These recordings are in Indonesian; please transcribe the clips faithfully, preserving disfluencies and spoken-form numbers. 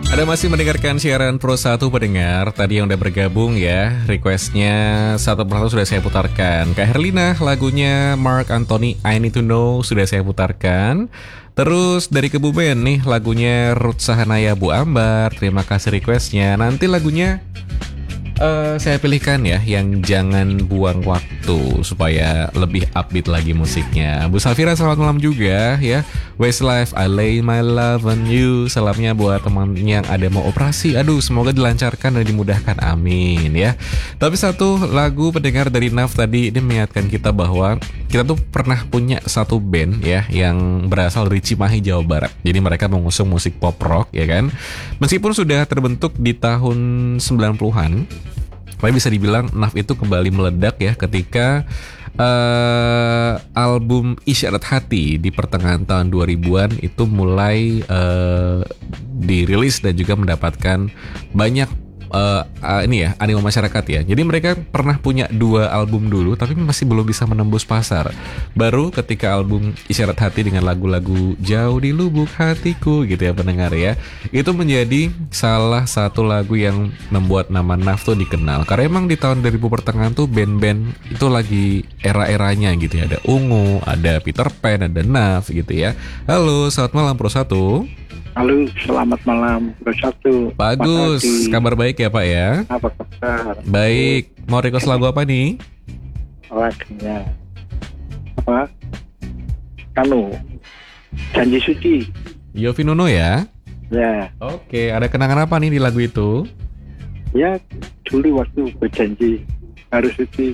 Anda masih mendengarkan siaran Pro satu pendengar. Tadi yang udah bergabung ya, requestnya satu persatu sudah saya putarkan. Kak Herlina, lagunya Mark Anthony I Need To Know sudah saya putarkan. Terus dari Kebumen nih, lagunya Ruth Sahanaya Bu Ambar. Terima kasih requestnya. Nanti lagunya Uh, saya pilihkan ya yang Jangan Buang Waktu supaya lebih upbeat lagi musiknya. Bu Safira selamat malam juga ya. Westlife I Lay My Love On You. Salamnya buat teman yang ada mau operasi. Aduh, semoga dilancarkan dan dimudahkan, amin ya. Tapi satu lagu pendengar dari Naf tadi ini mengingatkan kita bahwa kita tuh pernah punya satu band ya yang berasal dari Cimahi, Jawa Barat. Jadi mereka mengusung musik pop rock ya kan. Meskipun sudah terbentuk di tahun sembilan puluhan, tapi bisa dibilang Naf itu kembali meledak ya ketika uh, album Isyarat Hati di pertengahan tahun dua ribuan itu mulai uh, dirilis dan juga mendapatkan banyak uh, uh, ini ya animo masyarakat ya. Jadi mereka pernah punya dua album dulu tapi masih belum bisa menembus pasar. Baru ketika album Isyarat Hati dengan lagu-lagu Jauh di Lubuk Hatiku gitu ya pendengar ya, itu menjadi salah satu lagu yang membuat nama Naf tuh dikenal. Karena emang di tahun dua ribu pertengahan tuh band-band itu lagi era-eranya gitu ya. Ada Ungu, ada Peter Pan, ada Naf gitu ya. Halo, selamat malam Pro satu. Halo, selamat malam Pro satu. Bagus, kabar baik ya Pak ya? Apa kabar? Baik, mau request lagu apa nih? Lagunya apa? Kanu, Janji Suci. Yovie Nuno ya? Ya. Oke, ada kenangan apa nih di lagu itu? Ya, dulu waktu berjanji harus suci.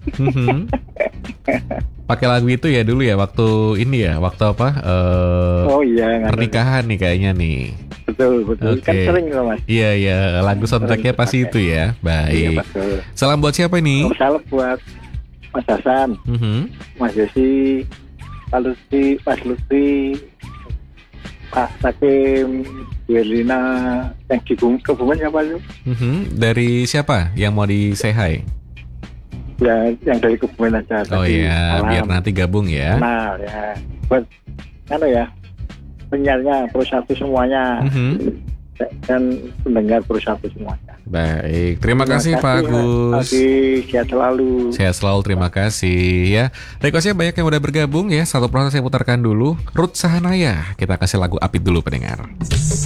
Pakai lagu itu ya dulu ya waktu ini ya, waktu apa? Uh, oh iya. Pernikahan nih kayaknya nih. Betul, betul. Okay. Kan sering loh Mas. Iya, iya. Lagu soundtracknya pasti itu ya. Baik. Iya, salam buat siapa ini? Oh, salam buat Mas Hasan, mm-hmm. Mas Yosi, Pak Lutfi, Mas Lutfi, Pak Sakim, Bu Erlina, yang di Kebumen siapa itu? Mm-hmm. Dari siapa yang mau di say hi? Ya, yang dari Kebumen aja. Oh iya, salam. Biar nanti gabung ya. Nah, ya. Buat, ano ya, penyiarnya Pro satu semuanya. Mm-hmm. Dan pendengar Pro satu semuanya. Baik, terima, terima kasih, kasih Pak Agus. Sehat selalu. Sehat selalu, terima kasih ya. Requestnya banyak yang udah bergabung ya. Satu proses saya putarkan dulu. Ruth Sahanaya. Kita kasih lagu upbeat dulu pendengar.